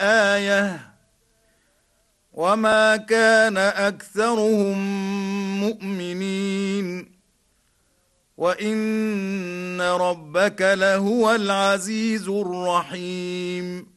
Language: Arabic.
آية وما كان أكثرهم مؤمنين وإن ربك لهو العزيز الرحيم.